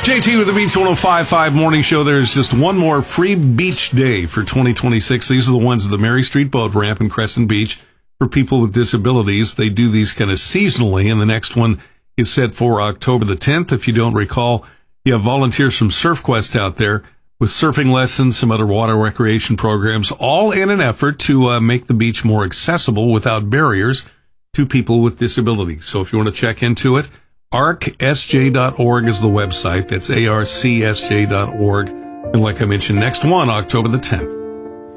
JT with the Beach 105.5 Morning Show. There's just one more free beach day for 2026. These are the ones at the Mary Street Boat Ramp in Crescent Beach for people with disabilities. They do these kind of seasonally, and the next one is set for October the 10th. If you don't recall, you have volunteers from SurfQuest out there with surfing lessons, some other water recreation programs, all in an effort to make the beach more accessible without barriers to people with disabilities. So if you want to check into it, arcsj.org is the website. That's arcsj.org. And like I mentioned, next one, October the 10th.